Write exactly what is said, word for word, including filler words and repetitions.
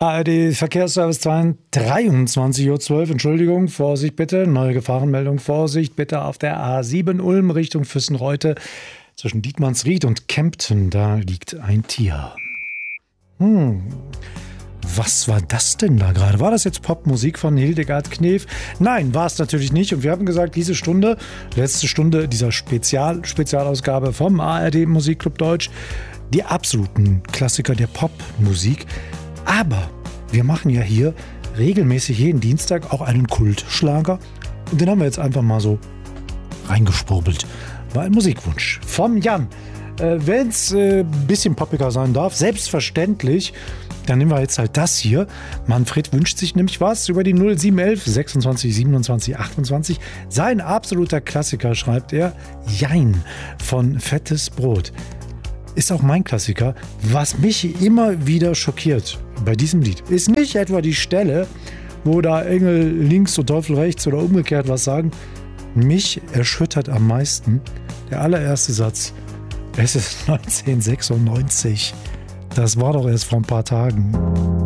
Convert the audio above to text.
A R D Verkehrsservice dreiundzwanzig Uhr zwölf, Entschuldigung, Vorsicht bitte, neue Gefahrenmeldung, Vorsicht bitte auf der A sieben Ulm Richtung Füssenreute zwischen Dietmannsried und Kempten, da liegt ein Tier. Hm, was war das denn da gerade? War das jetzt Popmusik von Hildegard Knef? Nein, war es natürlich nicht. Und wir haben gesagt, diese Stunde, letzte Stunde dieser Spezial, Spezialausgabe vom A R D Musikclub Deutsch, die absoluten Klassiker der Popmusik. Aber wir machen ja hier regelmäßig jeden Dienstag auch einen Kultschlager. Und den haben wir jetzt einfach mal so reingespurbelt. War ein Musikwunsch vom Jan. Äh, Wenn es ein äh, bisschen poppiger sein darf, selbstverständlich, dann nehmen wir jetzt halt das hier. Manfred wünscht sich nämlich was über die null sieben eins eins sechsundzwanzig siebenundzwanzig achtundzwanzig. Sein absoluter Klassiker, schreibt er, Jein von Fettes Brot. Ist auch mein Klassiker. Was mich immer wieder schockiert bei diesem Lied, ist nicht etwa die Stelle, wo da Engel links und Teufel rechts oder umgekehrt was sagen. Mich erschüttert am meisten der allererste Satz. Es ist neunzehnhundertsechsundneunzig. Das war doch erst vor ein paar Tagen.